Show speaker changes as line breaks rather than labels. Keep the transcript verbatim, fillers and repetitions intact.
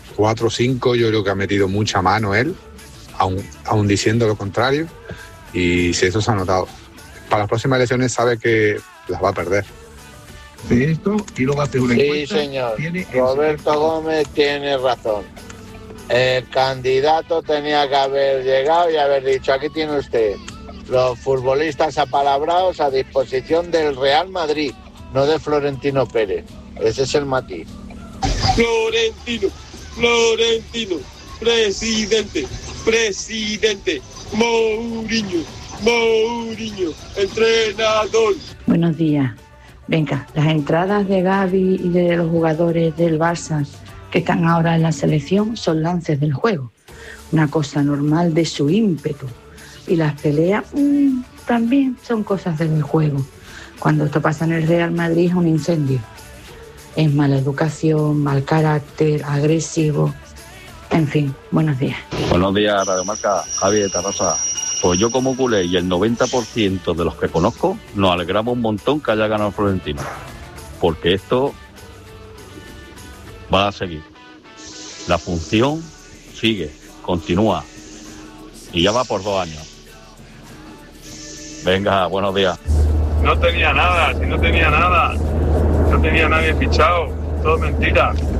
cuatro o cinco, yo creo que ha metido mucha mano él, aún, aún diciendo lo contrario, y si eso se ha notado. Para las próximas elecciones sabe que las va a perder.
De esto y luego hace una
Sí,
encuesta.
señor.
Tiene
Roberto Gómez tiene razón. El candidato tenía que haber llegado y haber dicho, aquí tiene usted los futbolistas apalabrados a disposición del Real Madrid, no de Florentino Pérez. Ese es el matiz.
Florentino, Florentino, presidente, presidente, Mourinho, Mourinho, entrenador.
Buenos días. Venga, las entradas de Gavi y de los jugadores del Barça que están ahora en la selección son lances del juego, una cosa normal de su ímpetu. Y las peleas mmm, también son cosas del juego. Cuando esto pasa en el Real Madrid es un incendio. Es mala educación, mal carácter, agresivo. En fin, buenos días.
Buenos días, Radio Marca, Javi de Tarrasa. Pues yo como culé y el noventa por ciento de los que conozco nos alegramos un montón que haya ganado Florentino. Porque esto va a seguir. La función sigue, continúa. Y ya va por dos años. Venga, buenos días.
No tenía nada, si no tenía nada. No tenía nadie fichado. Todo mentira.